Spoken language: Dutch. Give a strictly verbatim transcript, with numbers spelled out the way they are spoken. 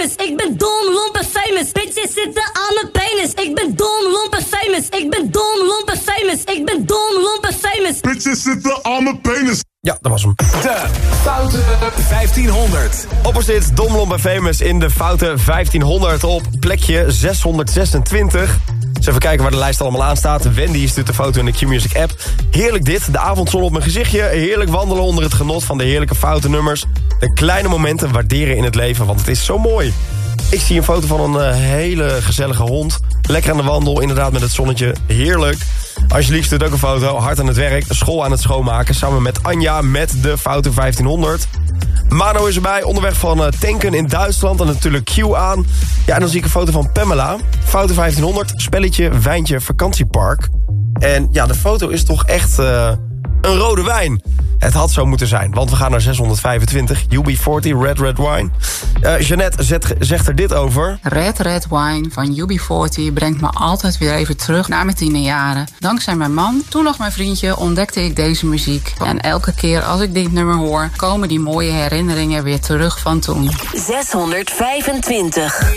famous. Ik ben dom, lomp en famous. Bitches zitten aan mijn penis. Ik ben dom, lomp en famous. Ik ben dom, lomp en famous. Ik ben dom, lomp en famous. Bitches zitten aan mijn penis. Ja, dat was hem. De Foute vijftienhonderd. Opposite Dom, Lomp en Famous in de Foute vijftienhonderd op plekje zeshonderdzesentwintig. Dus even kijken waar de lijst allemaal aan staat. Wendy stuurt de foto in de Q-Music app. Heerlijk dit, de avondzon op mijn gezichtje. Heerlijk wandelen onder het genot van de heerlijke foute nummers. De kleine momenten waarderen in het leven, want het is zo mooi. Ik zie een foto van een uh, hele gezellige hond. Lekker aan de wandel, inderdaad met het zonnetje. Heerlijk. Angelique stuurt ook een foto. Hard aan het werk, school aan het schoonmaken. Samen met Anja met de Foute vijftienhonderd. Mano is erbij, onderweg van uh, tanken in Duitsland. En natuurlijk Q aan. Ja, en dan zie ik een foto van Pamela. Foute vijftienhonderd, spelletje, wijntje, vakantiepark. En ja, de foto is toch echt uh, een rode wijn. Het had zo moeten zijn, want we gaan naar zeshonderdvijfentwintig. U B veertig, Red Red Wine. Uh, Jeannette zet, zegt er dit over. Red Red Wine van U B veertig brengt me altijd weer even terug naar mijn tienerjaren. Dankzij mijn man, toen nog mijn vriendje, ontdekte ik deze muziek. En elke keer als ik dit nummer hoor, komen die mooie herinneringen weer terug van toen. zeshonderdvijfentwintig.